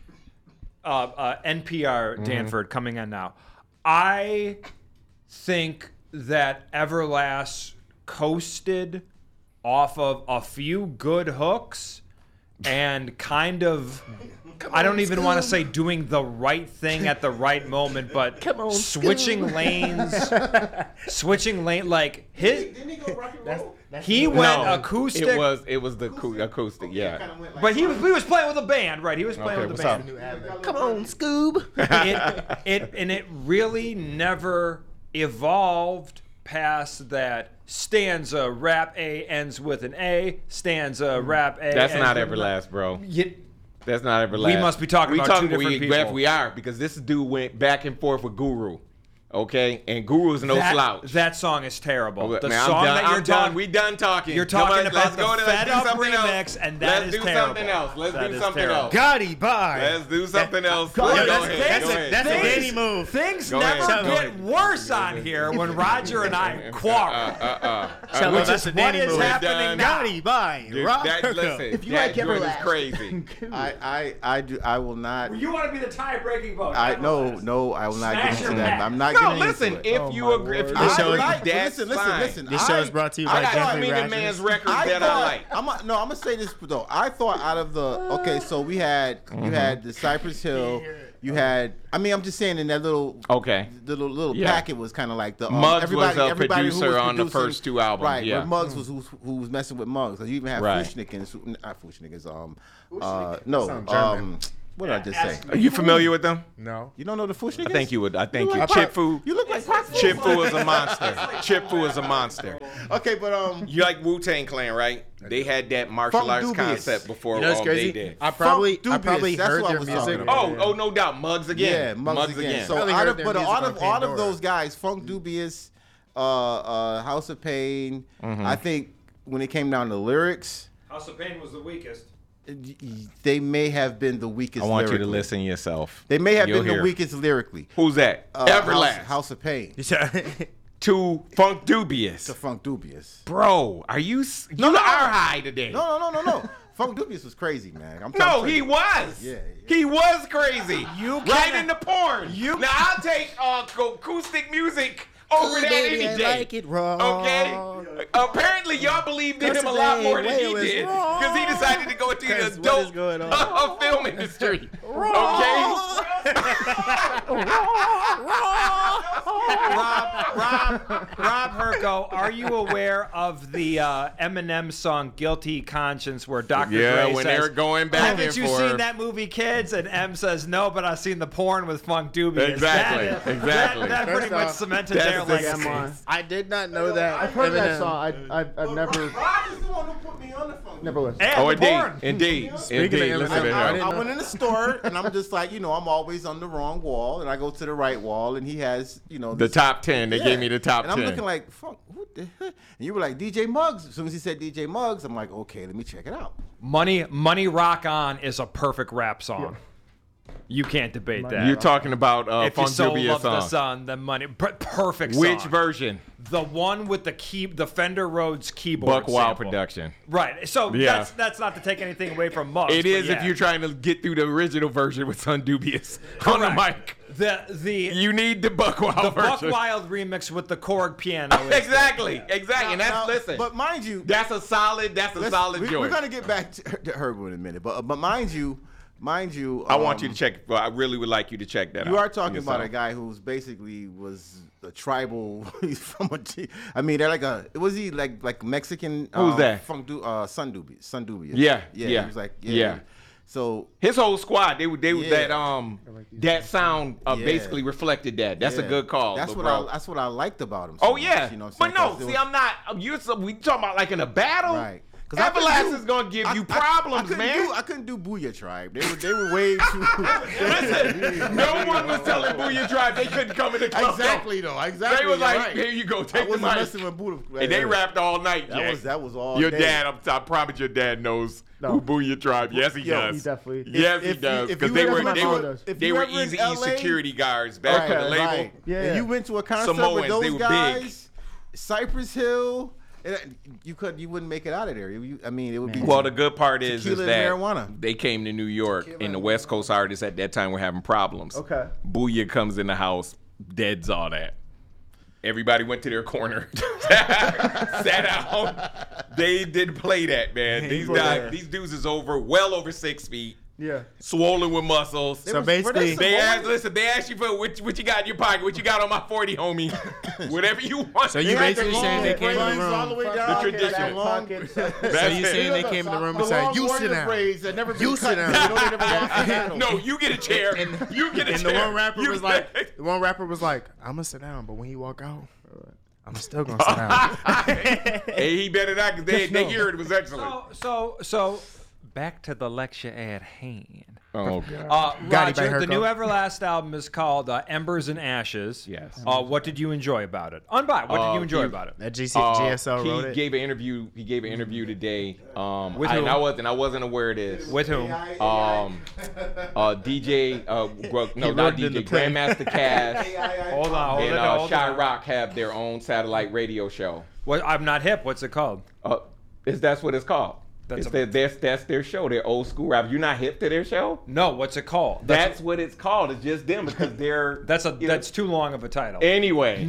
S7: uh, uh, N P R Danford coming in now. I think that Everlast coasted off of a few good hooks and kind of. I don't even want to say doing the right thing at the right moment, but
S2: Come on,
S7: switching lanes, switching lane like his.
S4: Didn't he go rock and roll?
S7: He went
S3: No,
S7: acoustic,
S3: It was it was the acou- acoustic. Yeah.
S7: but he was he was playing with a band, right? He was playing
S3: Okay,
S7: with
S3: what's
S7: a band.
S3: up?
S2: Come on, Scoob.
S7: It, it and it really never evolved past that stanza. Rap A ends with an A. Stanza. Rap A.
S3: That's
S7: ends
S3: not
S7: with-
S3: Everlast, bro.
S7: You-
S3: That's not Everlast.
S7: We must be talking
S3: we
S7: about
S3: talking,
S7: two different
S3: we,
S7: people.
S3: If we are, because this dude went back and forth with Guru. Okay, and Guru's no
S7: that,
S3: slouch.
S7: that song is terrible.
S3: Okay,
S7: The
S3: man,
S7: song
S3: I'm done.
S7: that you're
S3: I'm done.
S7: talking,
S3: We done talking.
S7: you're
S3: Come
S7: talking
S3: on,
S7: about
S3: let's
S7: the
S3: go to,
S7: Fed
S3: let's do
S7: Up
S3: something
S7: remix,
S3: else.
S7: and that
S3: let's
S7: is
S3: do
S7: terrible.
S3: something else. Let's
S7: That
S3: do
S7: is
S3: something
S7: terrible.
S3: else.
S2: Gotti, bye.
S3: Let's do something else.
S7: Go
S3: Go
S7: ahead.
S3: ahead.
S2: That's
S3: Go
S2: a-
S3: ahead.
S2: that's
S3: Go
S2: a
S3: ahead.
S2: Danny move.
S7: Things
S3: Go
S7: never
S3: ahead. Go
S7: get
S3: ahead.
S7: worse on here when Roger and I quarrel.
S3: Uh, uh, uh.
S2: Tell
S3: Which
S2: him that's
S3: is
S2: a Danny
S7: what is
S2: move.
S7: happening now.
S2: Gotti, bye.
S3: Dude,
S2: Rock
S3: that,
S2: her
S3: listen,
S2: up.
S6: If you
S3: that
S6: like
S3: joint is
S6: Everlast.
S3: crazy.
S4: I, I, I do. I will not.
S7: You want to be the tie-breaking vote.
S4: I no, no. I will not
S7: Smash
S4: get into
S7: your
S4: that.
S7: back.
S4: I'm not
S3: No,
S4: getting
S3: listen.
S4: into it.
S3: If
S6: Oh,
S3: you
S6: my
S3: agree, if
S6: word.
S3: you
S2: This show
S3: agree,
S2: is-
S4: like,
S3: that's
S4: listen, listen,
S3: fine.
S4: listen.
S2: This show
S4: I-
S2: is brought to you
S3: I
S2: by
S3: got
S2: Jeffrey
S3: Armin
S2: Rogers.
S3: Man's record
S4: I
S3: that
S4: thought,
S3: I like.
S4: I'm a, no, I'm gonna say this though. I thought out of the okay, so we had you had the Cypress Hill, you had. I mean, I'm just saying in that little
S3: Okay.
S4: the little little
S3: Yeah.
S4: packet was kind of like the um,
S3: Muggs
S4: everybody,
S3: was a
S4: everybody who
S3: producer
S4: was
S3: on the
S4: producing-
S3: first two albums,
S4: right?
S3: yeah.
S4: But Muggs was who, who was messing with Muggs. Like you even had
S3: Right.
S4: Fushnik and not Fushnik, um, uh, no,
S2: Sound German.
S4: um, what did I just say?
S3: Are you familiar with them?
S2: No.
S4: You don't know the Fushnik?
S3: I think you would. I think you.
S4: like
S3: Chip
S4: Pac-
S3: Fu.
S4: You look like Pac Fu.
S3: Chip Fu is a monster. Chip Fu is a monster.
S4: Okay, but um,
S3: You like Wu Tang Clan, right? They had that martial
S4: Funk
S3: arts
S4: Dubious.
S3: concept before
S2: You know what's
S3: all
S2: crazy?
S3: they did.
S2: I probably, I
S4: Dubious,
S2: probably
S4: that's
S2: heard
S4: what I
S2: their
S4: was
S2: music.
S4: talking about.
S3: Oh, oh, no doubt. Muggs again.
S4: yeah, Muggs, again. So
S2: Probably
S4: out
S2: heard
S4: of
S2: their
S4: but
S2: music
S4: out
S2: on
S4: of all of
S2: Pandora.
S4: those guys, Funk Dubious, uh, uh, House of Pain.
S3: Mm-hmm.
S4: I think when it came down to lyrics,
S7: House of Pain was the weakest.
S4: they may have been the weakest.
S3: I want you to
S4: lyrically.
S3: listen yourself.
S4: They may have
S3: You'll
S4: been
S3: hear.
S4: the weakest lyrically.
S3: Who's that?
S4: Uh,
S3: Everlast.
S4: House, House of Pain.
S3: To Funk Dubious.
S4: To Funk Dubious.
S3: Bro, are you? s- You
S4: No, no, no.
S3: are high today.
S4: No, no, no, no, no. Funk Dubious was crazy, man. I'm
S3: No,
S4: telling
S3: he
S4: you.
S3: was.
S4: Yeah, yeah.
S3: He was crazy.
S7: You
S3: right
S7: can't-
S3: into porn.
S7: you-
S3: now I'll take uh, acoustic music over that
S2: baby,
S3: any
S2: I
S3: day.
S2: like it raw.
S3: Okay. Apparently, y'all believed in him a lot more than he did because he decided to go into the
S2: 'Cause what is
S3: adult
S2: going on?
S3: uh, film industry. Okay.
S7: Rob, Rob, Rob Herko, are you aware of the uh, Eminem song "Guilty Conscience" where Doctor
S3: Yeah,
S7: Dre
S3: when
S7: says,
S3: they were going back
S7: "Haven't
S3: and
S7: you
S3: forth."
S7: seen that movie, kids?" And M says, "No, but I've seen the porn with Funk Dubious."
S3: Exactly,
S7: That-
S3: exactly.
S7: That, that pretty
S2: First
S7: much
S2: off,
S7: cemented
S3: that's
S7: their
S3: the
S7: legacy.
S6: Emma.
S2: I did not know that.
S6: I've heard that
S2: Eminem-
S6: song. I, I've, I've never,
S4: Rob is the one who put me on the phone.
S6: never listened.
S7: And
S3: Oh,
S7: the
S3: indeed,
S7: porn.
S3: indeed,
S2: Speaking
S3: indeed.
S2: of
S3: Listen to
S2: Eminem,
S4: I,
S3: him.
S2: didn't
S4: I
S2: know.
S4: went in the store and I'm just like, you know, I'm always on the wrong wall, and I go to the right wall, and he has, you know,
S3: The
S4: this-
S3: top ten. They
S4: Yeah.
S3: gave me the top
S4: and I'm
S3: ten.
S4: looking like, fuck, who the heck? And you were like, D J Muggs. As soon as he said D J Muggs, I'm like, okay, let me check it out.
S7: Money, Money Rock On is a perfect rap song. You can't debate that.
S3: You're talking about uh,
S7: if you
S3: Funk
S7: so
S3: Dubious
S7: love the
S3: song.
S7: sun, then money. Per- perfect song.
S3: Which version?
S7: The one with the key, the Fender Rhodes keyboard.
S3: Buck Wild
S7: sample.
S3: production.
S7: Right. So
S3: Yeah.
S7: that's that's not to take anything away from Muggs.
S3: It
S7: but
S3: is if
S7: yeah.
S3: you're trying to get through the original version with Sun Dubious on the mic.
S7: the the
S3: You need the Buck Wild
S7: the Buck
S3: version.
S7: Wild remix with the Korg piano. is-
S3: Exactly, exactly. And that's
S4: Now,
S3: listen.
S4: But mind you,
S3: that's a solid. That's a
S4: let's-
S3: solid
S4: we,
S3: joint.
S4: we're gonna get back to, to Herbo in a minute, but but mind you, mind you,
S3: I want you
S4: um,
S3: to check. Well, I really would like you to check that out.
S4: You are talking
S3: Your
S4: about
S3: song.
S4: a guy who's basically was a tribal. He's from a. T- I mean, they're like a. Was he like like Mexican?
S3: Who's
S4: um,
S3: that?
S4: Funk du, uh, Sun Dubious. Sun Dubious.
S3: Yeah,
S4: yeah.
S3: yeah,
S4: He was like yeah.
S3: yeah.
S4: So
S3: His whole squad, they were they was
S4: Yeah.
S3: that um that sound uh,
S4: Yeah.
S3: basically reflected that. That's a
S4: yeah.
S3: good call.
S4: That's
S3: Lil
S4: what
S3: Bro.
S4: I. That's what I liked about him. So
S3: Oh
S4: much,
S3: yeah,
S4: you know what
S3: but
S4: I'm
S3: no,
S4: saying? 'Cause it
S3: see,
S4: was-
S3: I'm not. You some we talking about like in a battle,
S4: Right. 'Cause I couldn't
S3: Everlast
S4: do-
S3: is gonna give
S4: I-
S3: you
S4: I- I
S3: problems,
S4: couldn't
S3: man.
S4: Do, I couldn't do Booyah Tribe. They were they were way too.
S3: Listen, no one was telling Booyah Tribe they couldn't come in the club.
S4: exactly though. Exactly.
S3: They was
S4: you're
S3: like,
S4: right.
S3: here you go,
S4: I
S3: take the
S4: wasn't
S3: mic.
S4: messing with Buddha.
S3: And they rapped all night,
S4: That
S3: Jay.
S4: was that was all.
S3: Your
S4: day.
S3: dad, I'm, I promise your dad knows
S6: No.
S3: who Booyah Tribe. Yes, he
S6: Yo,
S3: does.
S6: he definitely-
S3: Yes,
S4: If-
S3: he
S4: if you-
S3: does.
S4: if
S3: Because
S4: you
S3: they
S4: ever
S3: were
S6: went
S3: they
S6: to-
S3: were
S6: if
S3: they
S4: you
S3: were
S4: ever in
S3: Easy E
S4: L A
S3: security guards back
S6: Okay,
S3: on the label.
S4: Right.
S6: Yeah,
S4: And
S6: yeah.
S4: you went to a concert
S3: Samoans,
S4: with
S3: they
S4: those
S3: were
S4: guys,
S3: big.
S4: Cypress Hill. and You could you wouldn't make it out of there. You, I mean, it would be.
S3: Well, the good part is, is
S4: Tequila
S3: that
S4: and marijuana.
S3: they came to New York, and the West Coast artists at that time were having problems.
S6: Okay.
S3: Booyah comes in the house, deads all that. Everybody went to their corner, sat down. They didn't play that, man. These guys, these dudes is over, well over six feet,
S6: Yeah.
S3: swollen with muscles.
S2: So
S4: were- were they
S2: basically,
S3: They
S4: Samoan?
S3: asked, listen, they asked you for what, what you got in your pocket, what you got on my forty, homie. Whatever you want.
S2: so you
S4: They had the
S2: basically saying they
S4: long
S2: came in
S4: braids
S2: the
S4: all the
S2: room.
S4: way
S3: The
S4: down.
S3: tradition.
S4: That long-
S2: So
S3: That's
S2: you
S3: it.
S2: saying they came in the room and
S4: The
S2: said,
S4: long
S2: "You sit
S4: warrior
S2: down."
S4: braids that never been
S2: You
S4: cut.
S2: sit down.
S4: You know, they never lost the handle.
S3: No, you get a chair. you get a
S2: And
S3: chair.
S2: the one rapper
S3: You
S2: was
S3: get-
S2: like, the one rapper was like, "I'm gonna sit down, but when he walk out, I'm still gonna sit down."
S3: hey, he better not, because they, they hear it was excellent.
S7: So so so back to the lecture at hand.
S3: Oh, God.
S7: Uh,
S2: Got it by
S7: Roger, the
S2: Herco.
S7: new Everlast album is called uh, Embers and Ashes.
S3: Yes.
S7: Uh, what did you enjoy about it? Unbuy, what did
S3: Uh,
S7: you enjoy
S3: you-
S7: about it?
S2: That G C,
S3: Uh,
S2: G S L wrote
S3: he
S2: it.
S3: gave an interview. He gave an interview today. Um,
S7: With
S3: I, and
S7: whom?
S3: I wasn't. I wasn't aware of this.
S7: With whom?
S3: Um, uh, D J. Uh, well, no,
S2: He
S3: not
S2: wrote it
S3: D
S2: in
S3: J.
S2: the play.
S3: Grandmaster Cass
S7: Hold on, hold
S3: and
S7: on,
S3: uh,
S7: hold on.
S3: Chirac have their own satellite radio show.
S7: What, I'm not hip. What's it called?
S3: Uh, is that's what it's called?
S7: That's
S3: It's
S7: a-
S3: their, that's that's their show. Their old school rap. You're not hip to their show.
S7: No, what's it called?
S3: That's, what it's called. It's just them because they're.
S7: That's a
S3: you know-
S7: that's too long of a title.
S3: Anyway,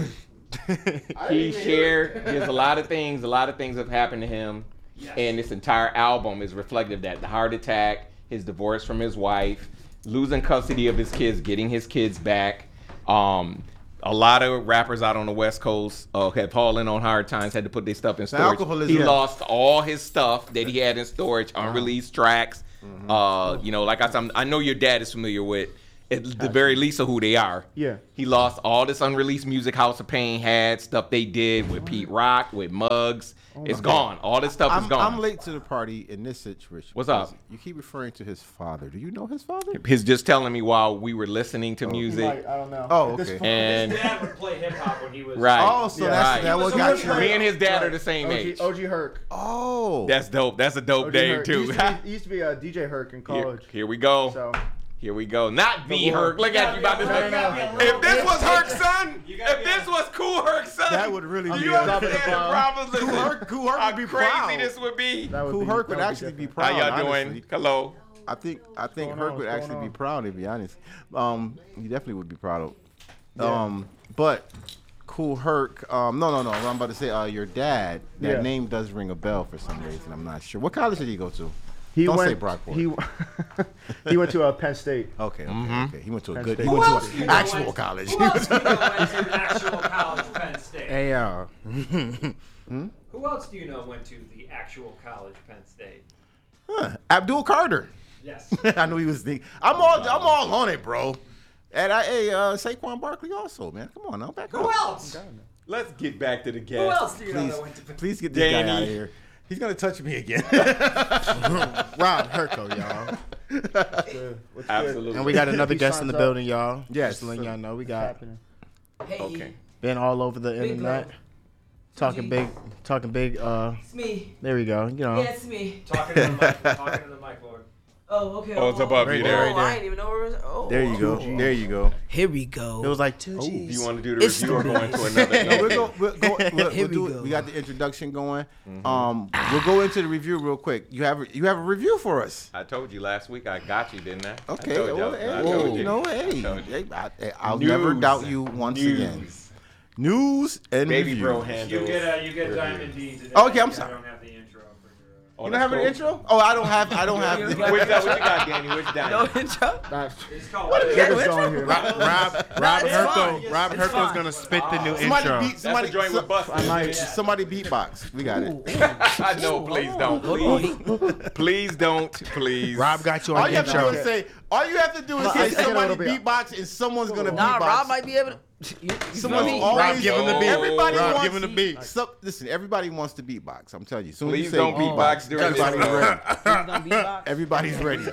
S3: he shared. There's a lot of things. A lot of things have happened to him, and this entire album is reflective of that. The heart attack, his divorce from his wife, losing custody of his kids, getting his kids back. Um, a lot of rappers out on the West Coast uh, had fallen on hard times, had to put their stuff in storage.
S4: alcoholism.
S3: He
S4: Yeah.
S3: lost all his stuff that he had in storage, unreleased tracks. Uh, you know, like I said, I know your dad is familiar with, at the very least, of who they are.
S6: Yeah.
S3: He lost all this unreleased music House of Pain had, stuff they did with Pete Rock, with Muggs. It's gone. All this stuff is
S4: I'm,
S3: gone.
S4: I'm late to the party in this situation.
S3: What's up?
S4: because You keep referring to his father. Do you know his father?
S3: He's just telling me while we were listening to music.
S6: Like, I don't know.
S4: Oh,
S6: At this
S4: okay.
S6: point-
S3: And
S7: dad would play hip hop when he was
S3: right.
S4: Oh, so that's
S3: right.
S4: that what
S7: He
S4: got
S7: was
S4: you.
S7: a
S3: Me and his dad are the same
S6: O G,
S3: age.
S6: O G Herc.
S4: Oh,
S3: That's dope. That's a dope
S6: O G
S3: name
S6: Herc. He
S3: too.
S6: used to be, he used to be a D J Herc in
S3: here,
S6: college.
S3: here we go.
S6: So
S3: Here we go. Not the
S6: But
S3: Herc. Look at you about to
S6: No, no, no.
S3: If this was Herc's son, if this was Cool Herc's son,
S4: That would really
S3: do
S4: be
S3: you
S4: a-
S3: understand the problem? Listen,
S4: Cool Herc- Cool Herc
S3: how
S4: would be
S3: crazy
S4: proud.
S3: this would be.
S6: that would
S4: Cool
S6: be,
S4: Herc
S6: that
S4: would actually be
S6: different.
S4: proud.
S3: How y'all doing?
S4: honestly.
S3: Hello.
S4: I think I think
S6: going
S4: Herc
S6: on?
S4: would
S6: What's
S4: actually
S6: going
S4: be
S6: on?
S4: proud, to be honest. Um, he definitely would be proud of. Um, but Cool Herc. Um, no, no, no. I'm about to say, uh, your dad. That
S6: Yeah.
S4: name does ring a bell for some reason. I'm not sure. What college did he go to?
S6: He
S4: Don't
S6: went,
S4: say Brockport.
S6: He, he went to uh, Penn State.
S4: Okay, okay,
S3: Mm-hmm.
S4: okay. He went to a
S6: Penn
S4: good.
S6: State.
S4: He
S6: Who
S4: went
S7: else
S4: to
S7: do you
S4: an
S7: know
S4: actual
S7: went-
S4: college.
S7: Who else do you know went to actual college Penn State?
S2: Hey, y'all.
S7: Who else do you know went to the actual college Penn State?
S4: Huh. Abdul Carter.
S7: Yes.
S4: I knew he was thinking. I'm all. I'm all on it, bro. And I, hey, uh, Saquon Barkley also, man. Come on now, back
S7: Who
S4: up.
S7: else?
S3: Let's get back to the
S7: Who
S3: guest.
S7: else do you know
S4: Please,
S7: that went to Penn
S4: please get this guy
S3: Danny.
S4: out of here. He's gonna touch me again.
S2: Rob Herco, y'all.
S6: Good. What's
S3: Absolutely.
S2: And we got another
S6: He
S2: guest in the
S6: signs up.
S2: building, y'all.
S4: Yes.
S2: Just letting y'all know we
S6: good?
S2: got
S6: Happening.
S8: Hey,
S3: Okay.
S2: been all over the internet. Talking big, talking big. Uh,
S8: it's me.
S2: there we go. You know,
S8: Yeah, it's me.
S7: Talking to the mic. Talking to the mic, Lord.
S8: Oh, okay.
S3: Oh, it's above you
S8: oh,
S3: there.
S8: Oh, I didn't even know where it was. Oh,
S4: There you go. There you go.
S8: Here we go.
S2: it was like two
S3: Do
S2: G's.
S3: you want to do the
S8: It's
S3: review or
S8: the
S3: go into another?
S4: No, we'll go. We'll go we'll,
S8: Here
S4: we'll
S8: we
S4: do it.
S8: go.
S4: We got the introduction going. Um, we'll go into the review real quick. You have a, you have a review for us.
S3: I told you last week I got you, didn't I?
S4: Okay.
S3: I told you.
S4: Well,
S3: I
S4: hey,
S3: told
S4: you know, hey,
S3: I told you.
S4: hey, I, hey, I'll never
S3: News.
S4: doubt you once
S3: News.
S4: again. News and
S3: Baby
S4: review.
S3: bro handles.
S7: You get uh, you get
S3: review.
S7: Diamond D today.
S4: Okay, I'm
S7: I
S4: sorry.
S7: don't have the intro for your.
S3: Oh,
S4: You don't
S3: that's
S4: have an
S3: cool.
S4: intro? Oh, I don't have. I don't have.
S8: You
S4: the-
S8: got-
S3: Which, uh, what you got, Danny? Which Danny?
S8: No intro.
S6: That's
S7: It's called.
S6: get us going here.
S2: Rob, Rob, Rob
S8: it's
S2: Herco,
S8: fine.
S2: Rob
S8: It's
S2: Herco's
S8: fine.
S2: gonna spit the new
S4: Somebody
S2: intro.
S4: beat somebody.
S3: That's a joint with Busta.
S6: I might.
S4: Somebody beatbox. We got it.
S3: I know. Please don't. Please, please don't. Please.
S2: Rob got you
S4: All
S2: on
S4: you have to do
S2: intro.
S4: is say. All you have to do is
S6: I-
S4: say
S6: I get a
S4: somebody
S6: little bit-
S4: beatbox and someone's gonna
S8: Nah,
S4: beatbox.
S8: Rob might be able to. You, you
S4: Someone's
S8: feel me?
S4: always
S2: Rob, give him the beat.
S4: Everybody
S2: Rob,
S4: wants
S2: give him the beat.
S4: So, listen, everybody wants to beatbox. I'm telling you. Soon as you
S3: Please
S4: say
S3: don't beatbox during this.
S4: everybody's
S3: show.
S4: ready.
S8: He's gonna beatbox.
S4: Everybody's ready.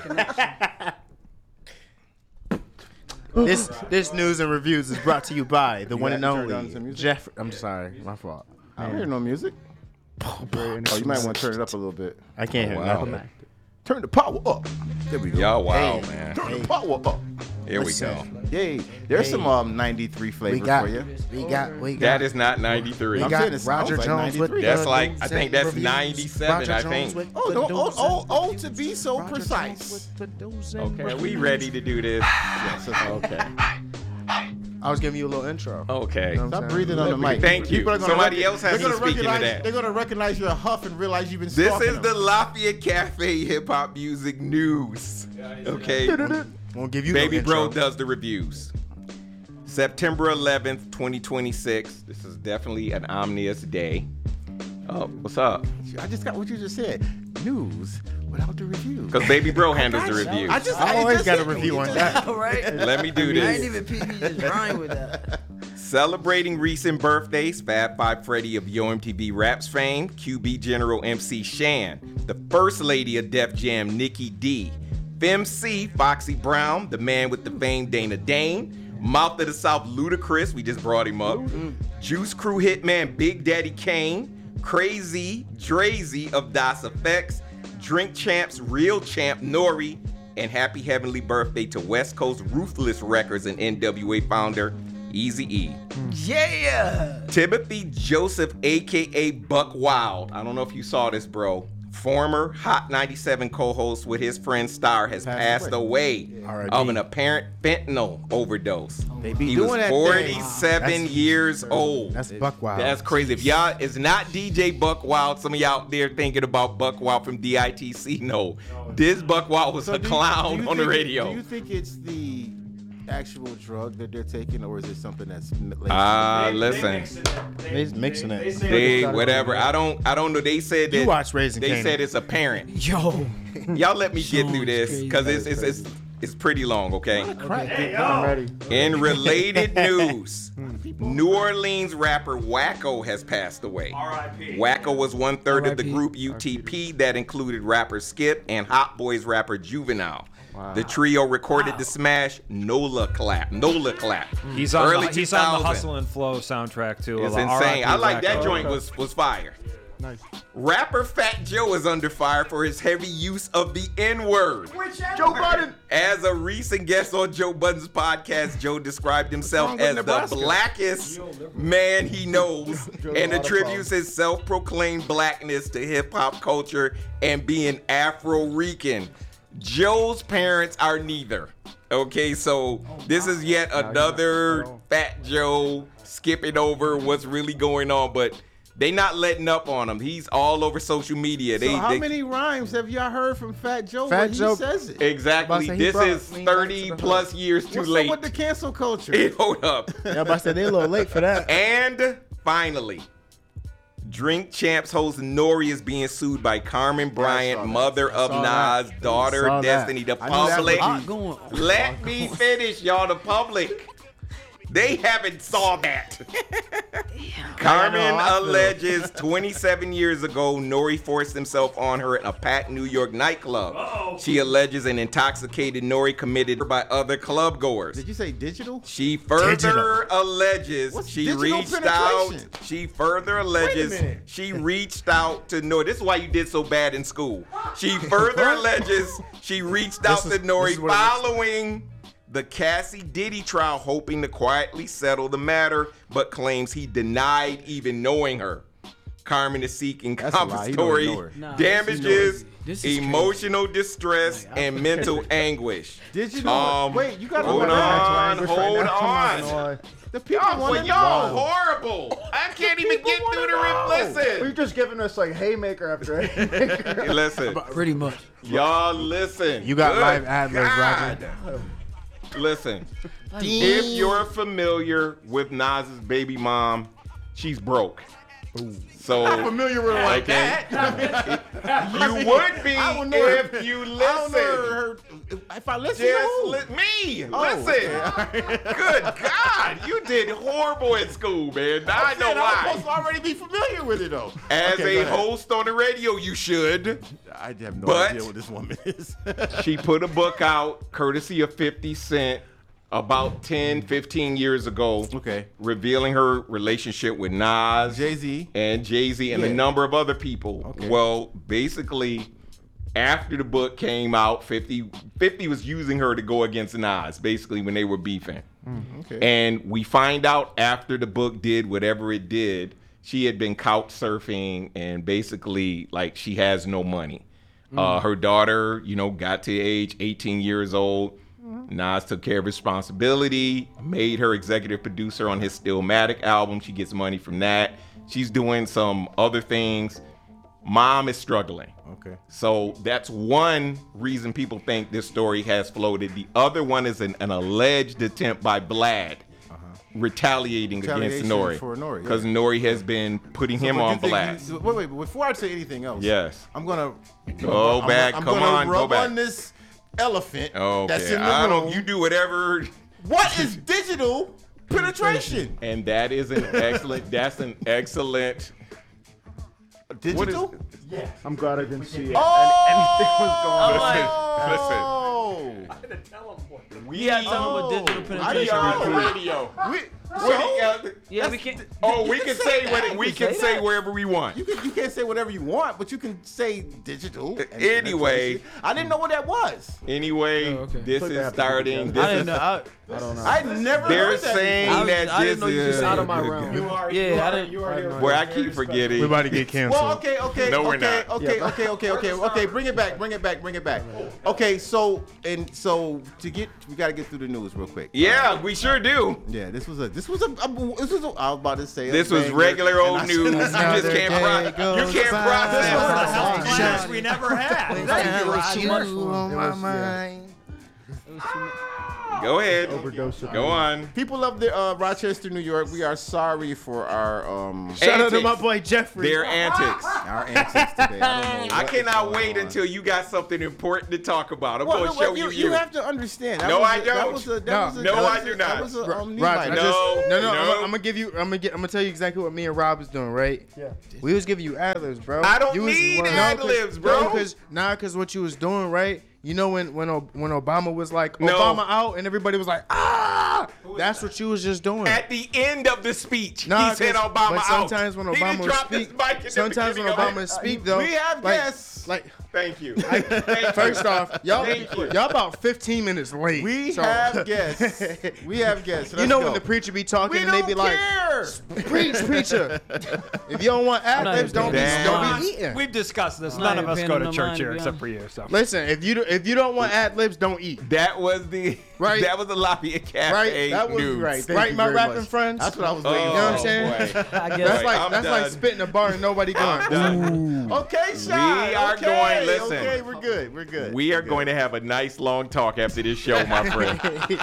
S2: This this news and reviews is brought to you by the one
S4: got-
S2: and
S4: you turned on
S2: only
S4: some music?
S2: Jeff. I'm sorry, my fault.
S4: I don't hear no music. Oh, you might want to turn it up a little bit.
S2: I can't hear
S3: Wow.
S2: nothing.
S4: Turn the power up. There we go.
S3: Y'all, wow,
S2: Hey.
S3: man.
S4: Turn the power up.
S3: Here we
S2: Listen.
S3: go.
S4: Yay. There's some um ninety-three flavors
S2: We got,
S4: for you.
S2: we got, we got.
S3: That is not ninety-three.
S2: we
S4: I'm
S2: got
S4: saying it sounds
S2: Roger
S4: like
S2: Jones with
S4: ninety-three.
S3: That's
S2: the
S3: like-
S2: news
S3: I think
S2: and
S3: that's
S2: reviews.
S3: ninety-seven,
S2: Roger
S3: I
S2: Jones
S3: think.
S2: with
S4: Oh,
S2: the
S4: no, oh,
S2: news
S4: oh,
S2: and
S4: oh,
S2: reviews.
S4: to be so
S2: Roger
S4: precise.
S2: Jones with the news and
S3: Okay, are we
S2: reviews.
S3: ready to do this?
S4: Okay.
S2: I was giving you a little intro.
S3: Okay.
S2: You know what I'm
S4: Stop
S2: saying?
S4: breathing on the mic.
S3: Thank you.
S4: People are gonna
S3: Somebody
S4: rec-
S3: else has
S4: they're
S3: to
S4: gonna
S3: speak into
S4: recognize-
S3: that.
S4: They're gonna recognize your huff and realize you've been
S3: This
S4: stalking
S3: is the
S4: them.
S3: Lafayette Cafe Hip Hop Music News. Okay.
S2: Won't give you
S3: Baby
S2: no
S3: Bro
S2: intro.
S3: does the reviews. September eleventh, twenty twenty-six. This is definitely an ominous day. Oh, what's up?
S4: I just got what you just said. News without the review.
S3: Because Baby Bro handles the reviews.
S4: I just
S2: I
S4: I
S2: always
S4: just
S2: got a
S4: hit me.
S2: review
S4: You
S2: on
S4: just-
S2: that.
S8: All right.
S3: Let me do
S8: I ain't
S3: this.
S8: even peeped. You just rhyme with that.
S3: Celebrating recent birthdays, Fab Five Freddy of Yo M T V Raps fame, Q B General M C Shan, the first lady of Def Jam, Nikki D. Fem C, Foxy Brown, the man with the fame, Dana Dane. Mouth of the South, Ludacris, we just brought him up. Juice Crew hitman, Big Daddy Kane. Crazy, Drazy of Das Effects. Drink Champs, Real Champ, Nori. And happy heavenly birthday to West Coast Ruthless Records and N W A founder, Eazy-E.
S8: Yeah.
S3: Timothy Joseph, a k a. Buck Wild. I don't know if you saw this, bro. Former Hot ninety-seven co-host with his friend Star has passed,
S4: Passed
S3: away,
S2: R I P.
S3: of an apparent fentanyl overdose.
S4: They be
S3: he
S4: doing
S3: was
S4: that
S3: forty-seven
S2: That's-
S3: years old.
S2: That's Buck Wild.
S3: That's crazy. If y'all, it's not D J Buck Wild. Some of y'all out there thinking about Buck Wild from D I T C. No, this Buck Wild was
S4: So
S3: a
S4: do you-
S3: clown
S4: do you
S3: on the
S4: think-
S3: radio.
S4: Do you think it's the actual drug that they're taking, or is it something that's laced?
S3: Ah,
S5: They- they
S3: listen.
S5: mix it in. They-
S2: He's mixing it.
S5: They say
S3: They
S5: it's-
S3: whatever. I don't. I don't know. They said that.
S2: You watch Raising
S3: They
S2: Kanan.
S3: said it's apparent.
S8: Yo.
S3: Y'all let me get
S8: Sean's
S3: through this
S8: crazy.
S3: because it's, it's it's it's pretty long. Okay.
S5: Hey,
S6: I'm
S5: yo.
S6: ready.
S3: In related news, New Orleans rapper Wacko has passed away.
S5: R I P
S3: Wacko was one third of the
S8: R I P
S3: group U T P that included rapper Skip and Hot Boys rapper Juvenile. The trio recorded the smash Nola Clap. Nola Clap.
S7: He's on,
S3: Early
S7: the, he's on the
S3: two thousand.
S7: Hustle and Flow soundtrack too.
S3: It's
S7: Uh,
S3: insane.
S7: R I P
S3: I like that
S7: Wacko.
S3: joint was was fire.
S6: Nice.
S3: Rapper Fat Joe is under fire for his heavy use of the N-word.
S6: Joe Budden.
S3: As a recent guest on Joe Budden's podcast, Joe described himself
S4: wrong with
S3: as the
S4: Nebraska?
S3: blackest man he knows
S6: Joe's a
S3: and
S6: lot of
S3: attributes his self-proclaimed blackness to hip-hop culture and being Afro-Rican. Joe's parents are neither. Okay, so this is yet another Fat Joe skipping over what's really going on, but they not letting up on him. He's all over social media. They,
S4: So how
S3: they,
S4: many rhymes have y'all heard from Fat Joe?
S2: Fat
S4: where he
S2: Joe-
S4: says it.
S3: Exactly.
S2: say he
S3: This
S2: brought
S3: is
S2: me back to
S3: thirty
S2: the
S3: plus years too
S4: What's
S3: late.
S4: up with the cancel culture?
S3: Hey, hold up.
S2: Yeah, but I said they a little late for that.
S3: And finally, Drink Champs host Nori is being sued by Carmen Bryant,
S4: that.
S3: mother of
S2: saw
S3: Nas,
S2: that.
S3: daughter
S2: Saw that.
S3: Destiny. The
S4: I knew that
S3: public.
S4: was
S8: Lot going on.
S3: Let me finish, y'all. The public. They haven't saw that. Carmen
S2: I know how I feel.
S3: alleges twenty-seven years ago, Nori forced himself on her at a packed New York nightclub. She alleges an intoxicated Nori committed by other club goers.
S4: Did you say digital?
S3: She further
S2: Digital.
S3: alleges
S4: What's
S3: she
S4: digital
S3: reached out.
S4: penetration?
S3: She further alleges
S4: minute.
S3: she reached out to Nori. This is why you did so bad in school. She further alleges she reached out
S2: This is-
S3: to Nori
S2: this is what it is.
S3: following the Cassie Diddy trial, hoping to quietly settle the matter, but claims he denied even knowing her. Carmen is seeking
S4: That's a lie. He don't
S3: compensatory
S4: know her.
S8: Nah, this is
S3: damages,
S8: crazy. This is
S3: emotional distress, and mental anguish.
S4: Digital.
S3: Um,
S4: Wait, you got to
S3: hold
S4: know that.
S3: on,
S6: Language right
S3: hold
S6: now. Come
S3: on.
S6: Illinois.
S4: The people
S3: Y'all,
S4: want
S3: well,
S4: to
S3: y'all
S4: know.
S3: horrible. I can't even get through the rip.
S6: You're
S3: Listen,
S6: just giving us like haymaker after haymaker.
S3: listen,
S8: Pretty much.
S3: y'all listen.
S2: You got
S3: Good
S2: live ad-libs,
S3: God.
S2: Roger.
S3: Listen, if you're familiar with Nas's baby mom, she's broke. So
S4: Familiar with her like
S3: okay,
S4: that?
S3: you would be
S4: I don't know
S3: if you
S4: I don't know
S3: listen.
S4: her. If I listen
S3: Just
S4: to who?
S3: li- me.
S4: Oh,
S3: Listen. Good God, you did horrible at school, man. Now I know
S4: I'm
S3: why.
S4: supposed to already be familiar with it though.
S3: As
S4: Okay, go
S3: a
S4: ahead.
S3: host on the radio, you should.
S4: I have no
S3: But-
S4: idea what this woman is.
S3: She put a book out, courtesy of fifty Cent, about ten, fifteen years ago.
S4: Okay.
S3: Revealing her relationship with Nas,
S4: Jay-Z.
S3: and Jay-Z, and
S4: Yeah.
S3: a number of other people.
S4: Okay.
S3: Well, basically, after the book came out, fifty, fifty was using her to go against Nas, basically, when they were beefing.
S4: Okay.
S3: And we find out after the book did whatever it did, she had been couch surfing and basically like she has no money. Uh, her daughter, you know, got to age eighteen years old. Nas took care of responsibility, made her executive producer on his Stillmatic album. She gets money from that. She's doing some other things. Mom is struggling.
S4: Okay.
S3: So that's one reason people think this story has floated. The other one is an, an alleged attempt by Vlad retaliating against
S4: Retaliation
S3: Nori.
S4: for Nori,
S3: Because
S4: yeah.
S3: Nori has been putting him
S4: But you
S3: on
S4: think you-
S3: blast.
S4: wait, wait, before I say anything else.
S3: Yes.
S4: I'm gonna
S3: Go
S4: I'm,
S3: back.
S4: I'm
S3: Come
S4: gonna
S3: on. Go
S4: rub
S3: back.
S4: on this elephant
S3: Okay.
S4: that's in the
S3: I
S4: room.
S3: don't. You do whatever.
S4: What is digital penetration?
S3: And that is an excellent. That's an excellent
S4: Digital?
S6: I'm glad I didn't see it.
S4: Oh!
S6: And anything was going on.
S4: Oh!
S3: We
S9: Yeah, tell them what digital
S3: we
S9: penetration
S3: are on the
S9: is.
S3: radio.
S4: We,
S3: What do you got?
S9: Yeah, we can.
S3: Oh,
S4: You
S3: we
S4: can
S3: can
S4: say
S3: say
S4: that.
S3: what
S4: You
S3: we
S4: can
S3: can
S4: say
S3: say
S4: that.
S3: wherever we want.
S4: you can you can't say whatever you want, but you can say digital. and-
S3: Anyway.
S4: I didn't know what that was.
S3: Anyway,
S9: Oh, okay.
S3: this
S6: Put
S3: is
S6: that
S3: starting.
S6: together.
S3: This
S9: I didn't
S3: is
S9: know. I,
S6: I don't know.
S4: I never
S3: they're
S4: heard that
S3: saying
S9: I was-
S3: that
S9: I
S3: this
S9: didn't know you
S3: is
S9: just out of my realm.
S5: You are.
S9: Yeah,
S5: you
S9: I
S5: are,
S9: didn't-
S5: You are
S9: I
S5: here.
S9: didn't
S3: Boy, I keep forgetting.
S2: We about to get canceled.
S4: Well, okay, okay,
S3: No, we're
S4: okay,
S3: not.
S4: okay, okay, okay, okay, okay. Bring it back, bring it back, bring it back. Okay, so and so to get, we gotta get through the news real quick.
S3: Yeah, we sure do.
S4: Yeah, this was a, this was a, a this was a, I was about to say. a
S3: This was
S4: banger,
S3: regular
S4: and
S3: old
S4: I-
S3: news. You just
S2: Another
S3: can't
S2: day
S3: pro- you
S2: goes
S3: can't
S2: by.
S3: process.
S7: Healthy class we never had.
S4: Thank you,
S2: It
S4: Roger.
S2: was too much on
S6: It
S2: my
S6: was, yeah.
S2: mind.
S3: Go ahead.
S6: Overdose of
S3: Go on.
S4: People of the uh, Rochester, New York, we are sorry for our um
S2: Shout out to my
S3: Antics.
S2: boy Jeffrey.
S3: Their antics.
S4: our antics today. I don't know.
S3: I
S4: what is
S3: cannot
S4: going
S3: wait
S4: on.
S3: until you got something important to talk about. I'm
S4: Well,
S3: going
S4: no,
S3: to show
S4: you,
S3: you
S4: you have to understand. That
S3: No,
S4: was
S3: I
S4: a- That
S3: don't.
S4: was a, that
S2: No.
S4: was a,
S3: No,
S4: that
S3: I
S4: was
S3: do
S4: a- That
S3: not.
S4: was a
S2: Ro-
S4: um,
S2: Roger, I
S4: Levi.
S3: No.
S2: just, no, no, I'm,
S3: no.
S2: I'm gonna give you. I'm gonna get. I'm gonna tell you exactly what me and Rob was doing, right?
S6: Yeah.
S2: We was giving you ad libs, bro.
S3: I don't
S2: You was-
S3: need
S2: no, 'cause-
S3: ad-libs, bro.
S2: No, cause nah, cause what you was doing, right? You know when when O- when Obama was like
S3: No.
S2: Obama out and everybody was like ah, that's what you was just doing.
S3: At the end of the speech,
S2: Nah,
S3: he said
S2: 'cause-
S3: Obama
S2: but
S3: out.
S2: sometimes when
S3: He
S2: Obama
S3: didn't
S2: would
S3: drop his
S2: speak,
S3: mic in the
S2: sometimes when
S3: beginning of
S2: Obama
S3: it.
S2: speak though,
S4: We have
S2: like,
S4: guests.
S2: like
S3: Thank you. Thank you.
S2: first off, y'all
S3: Thank you.
S2: y'all about fifteen minutes late.
S4: We
S2: So-
S4: have guests. We have guests.
S2: You
S4: Let's
S2: know
S4: go.
S2: when the preacher be talking
S4: we
S2: and they
S4: don't
S2: be like,
S4: care.
S2: preach, preacher. If you don't want ad
S9: not
S2: libs,
S9: even
S2: don't be,
S3: paying
S2: don't
S3: attention.
S2: be eating.
S7: We've discussed this.
S9: I'm
S7: None
S9: not
S7: of us
S9: even
S7: go
S9: paying
S7: to
S9: no
S7: church
S9: mind,
S7: here
S9: to be
S7: except for you. So.
S2: Listen, if you do, if you don't want ad libs, don't eat.
S3: That was the
S2: Right.
S3: That was the Lafayette Cafe
S2: Right? That was
S3: news.
S2: right.
S4: Thank
S2: right,
S4: you
S2: my
S4: very
S2: rapping
S4: much.
S2: friends.
S4: That's what I was
S3: Oh,
S4: waiting
S2: You know what I'm
S4: for.
S2: saying?
S3: boy.
S9: I
S2: That's
S9: guess.
S2: like
S3: I'm
S2: that's
S3: done.
S2: like spitting a bar and nobody going.
S3: done.
S4: Okay, Sean.
S3: We are
S4: okay,
S3: going- listen.
S4: Okay, we're good. We're good.
S3: We are going to have a nice long talk after this show, my friend.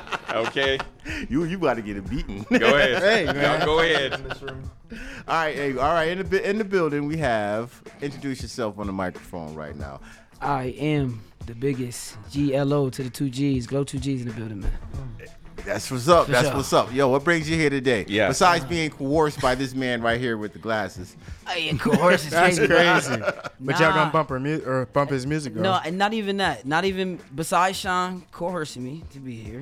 S3: Okay?
S4: You you about to get it beaten.
S3: Go ahead.
S2: Hey,
S3: Y'all
S2: man.
S3: go ahead.
S6: In this room.
S4: All right, hey, all right. In the bu- in the building, we have introduce yourself on the microphone right now.
S9: I am the biggest G L O to the two G's. Glow two G's in the building, man.
S4: That's what's up.
S9: For
S4: That's
S9: sure.
S4: what's up. Yo, what brings you here today?
S3: Yeah.
S4: Besides being coerced by this man right here with the glasses.
S9: I ain't coerced.
S2: That's
S9: crazy.
S2: crazy. But y'all
S9: Nah.
S2: gonna bump her mu- or bump his music, though.
S9: No, and not even that. Not even besides Sean coercing me to be here.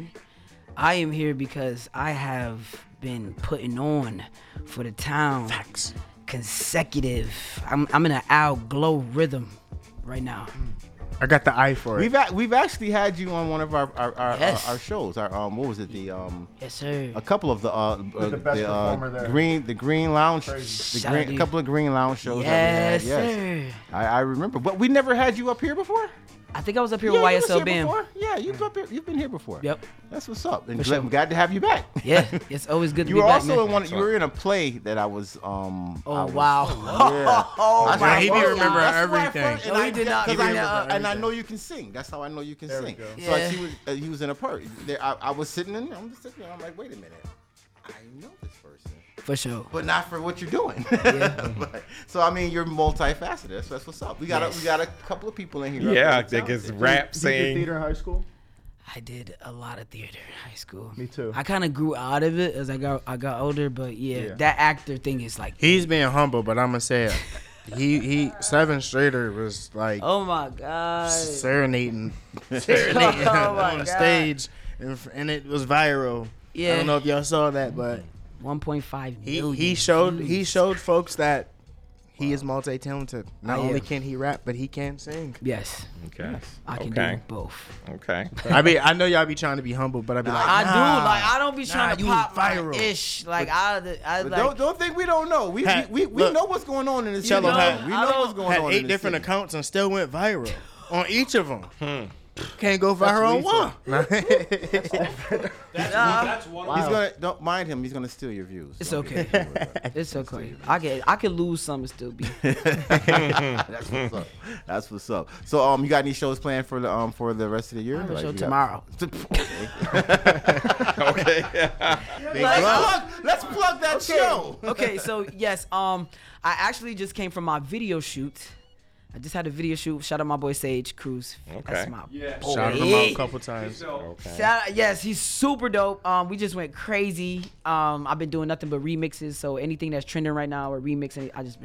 S9: I am here because I have been putting on for the town
S2: Facts.
S9: consecutive. I'm I'm in an Al Glow rhythm right now.
S2: I got the eye for it.
S4: We've a- we've actually had you on one of our our, our,
S9: Yes.
S4: our, our shows. Our um what was it? The um
S9: Yes, sir.
S4: a couple of the uh, uh
S6: the best
S4: the uh,
S6: performer there.
S4: green the green lounge
S6: Crazy.
S4: the
S9: Shout out
S4: green
S9: to
S4: a
S9: you.
S4: couple of green lounge shows
S9: Yes,
S4: that we had. Yes.
S9: sir.
S4: I, I remember. But we never had you up here before?
S9: I think I was up here
S4: Yeah,
S9: with
S4: you
S9: Y S
S4: was
S9: L
S4: here
S9: Bam.
S4: before. Yeah, you've up here, you've been here before.
S9: Yep.
S4: That's what's up. And
S9: For
S4: glad,
S9: sure.
S4: glad to have you back.
S9: Yeah, it's always good to
S4: You
S9: be
S4: were
S9: back,
S4: also
S9: man.
S4: in one. You were in a play that I was. Um,
S9: Oh
S4: I was-
S9: wow.
S4: Yeah.
S9: oh
S4: That's
S2: man,
S4: why
S2: he
S4: I
S2: be
S4: first-
S2: remembering
S4: that's why I
S2: everything.
S4: first- and
S9: No,
S4: I
S9: he did not.
S4: Because
S9: He
S4: I,
S9: did
S4: uh,
S9: not.
S4: and I know you can sing. That's how I know you can
S6: There we
S4: sing.
S6: go.
S4: So like,
S9: Yeah.
S4: he was. Uh, he was in a part. There, I, I was sitting in. I'm just sitting there. I'm like, wait a minute. I know this person,
S9: For sure.
S4: but not for what you're doing.
S9: Yeah.
S4: But- so I mean, you're multifaceted. That's, that's what's up. We got a,
S9: Yes.
S4: we got a couple of people in here.
S3: Yeah, I
S4: that
S3: think it's
S4: talented.
S3: rap
S6: Did you do
S3: saying.
S6: theater in high school?
S9: I did a lot of theater in high school.
S6: Me too.
S9: I kind of grew out of it as I got I got older, but yeah,
S6: Yeah.
S9: that actor thing is like,
S2: He's being humble, but I'm gonna say it. He he Seven Strader was like
S9: oh my god.
S2: serenading, serenading
S9: Oh my
S2: on
S9: God.
S2: stage, and, and it was viral. I
S9: Yeah.
S2: don't know if y'all saw that, but
S9: one point five
S2: he
S9: million.
S2: he showed he
S9: views.
S2: showed folks that he is multi-talented. Not
S9: I
S2: only
S9: am.
S2: can he rap, but he can sing.
S9: Yes,
S3: Okay.
S9: I can
S3: Okay.
S9: do both.
S3: Okay.
S2: I mean, I know y'all be trying to be humble, but I be like,
S9: I
S2: nah.
S9: do like I don't be trying
S2: nah,
S9: to
S2: you
S9: pop
S2: viral.
S9: my ish like I I
S4: But
S9: like
S4: don't don't think we don't know. We
S2: Had-
S4: we, we, we
S2: look,
S4: know what's going on in this
S2: Cello
S4: city.
S2: had-
S4: we
S9: I
S4: know
S9: don't-
S4: what's going
S2: had
S4: on. in
S2: eight
S4: this
S2: different
S4: city.
S2: accounts and still went viral on each of them.
S3: Hmm.
S2: Can't go viral on one.
S7: That's one.
S4: He's gonna don't mind him. He's gonna steal your views.
S9: It's
S4: Don't
S9: okay.
S4: get- don't worry about it.
S9: It's okay. I get I can lose some and still be.
S4: That's what's up. That's what's up. So um, you got any shows planned for the um for the rest of the year?
S9: I have a
S4: Like,
S9: show
S4: you got-
S9: tomorrow.
S3: Okay.
S4: Let's plug, let's plug that show.
S9: Okay, so yes, um, I actually just came from my video shoot. I just had a video shoot. Shout out my boy Sage Cruz. That's
S3: Okay.
S9: my
S5: Yeah.
S9: boy.
S2: Shouted him out a couple times.
S3: Okay.
S9: Shout out, yes, he's super dope. Um, we just went crazy. Um, I've been doing nothing but remixes. So anything that's trending right now or remixing, I just been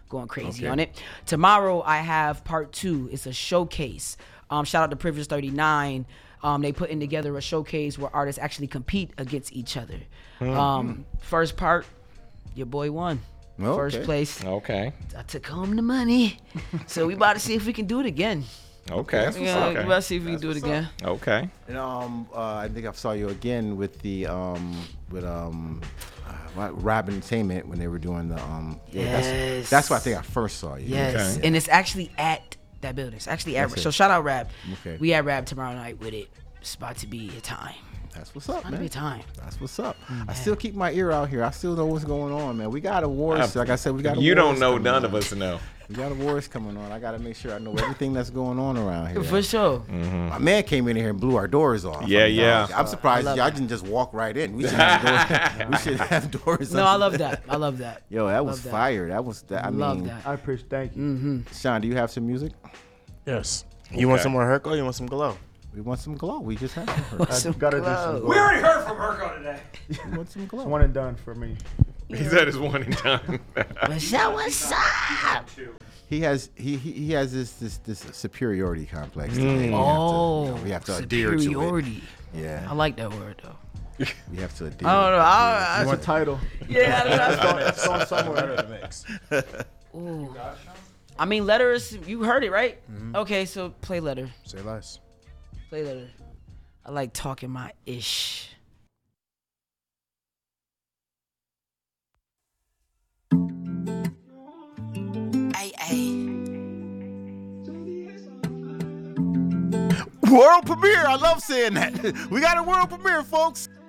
S9: going crazy
S4: Okay.
S9: on it. Tomorrow I have part two. It's a showcase. Um, shout out to Privilege thirty-nine. Um, they putting together a showcase where artists actually compete against each other. Um, first part, your boy won.
S4: Okay.
S9: First place.
S3: Okay.
S9: I took home the money. So we about to see if we can do it again.
S3: Okay.
S9: Yeah,
S3: okay.
S9: we about to see if we can do it again.
S3: Okay.
S4: And um, uh, I think I saw you again with the um, with um, uh, what, Rap Entertainment when they were doing the um. Yeah,
S9: Yes.
S4: that's, that's why I think I first saw you.
S9: Yes,
S3: Okay.
S9: and it's actually at that building. It's actually at.
S4: That's it.
S9: So shout out Rap.
S4: Okay.
S9: We at Rap tomorrow night with it. It's about to be a time.
S4: That's what's up,
S9: It's about to be
S4: man.
S9: a time.
S4: That's what's up. I still keep my ear out here. I still know what's going on, man. We got awards. Like I said, we got.
S3: You don't
S4: awards
S3: know.
S4: coming
S3: None
S4: on.
S3: of us know.
S4: We got awards coming on. I got to make sure I know everything that's going on around here.
S9: For sure.
S4: My man came in here and blew our doors off.
S3: Yeah,
S4: I mean,
S3: yeah.
S4: I'm surprised
S9: I love
S4: y'all
S9: that.
S4: didn't just walk right in. We should have doors. We should have doors.
S9: No, I love that. I love that.
S4: Yo, that was
S9: Love that.
S4: fire. That was that. I
S9: love
S4: mean,
S9: that.
S6: I appreciate. Thank you.
S9: Mm-hmm.
S4: Sean, do you have some music?
S2: Yes. You want
S3: Okay.
S2: some more Herco? You want some Glow?
S4: We want some glow. We just had some.
S9: Some
S6: I've got to do
S9: glow.
S6: some.
S7: We
S6: Glow.
S7: already heard from Herco today.
S4: We want some glow.
S6: It's one and done for me.
S3: He said it's one and done.
S9: What's up? What's up?
S4: He has he he, he has this this this superiority complex.
S3: Mm.
S4: today. We have to,
S9: Oh,
S4: you know, we have to adhere to it.
S9: superiority.
S4: Yeah,
S9: I like that word though.
S4: we have to adhere.
S9: I don't know. I,
S6: You
S9: I,
S6: want title?
S9: yeah, I don't know.
S6: It's going somewhere.
S9: Ooh. I mean, letters. You heard it, right?
S4: Mm-hmm.
S9: Okay, so play letter.
S2: Say less.
S9: Play letter. I like talking my ish. Ay, ay.
S4: World premiere. I love saying that. We got a world premiere, folks.